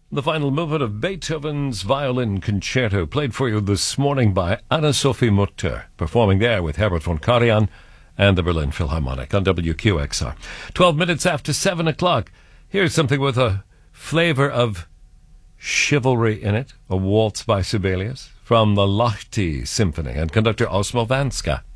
The final movement of Beethoven's Violin Concerto, played for you this morning by Anna-Sophie Mutter, performing there with Herbert von Karajan and the Berlin Philharmonic on WQXR. 12 minutes after 7 o'clock. Here's something with a flavour of chivalry in it, a waltz by Sibelius, from the Lahti Symphony, and conductor Osmo Vanska.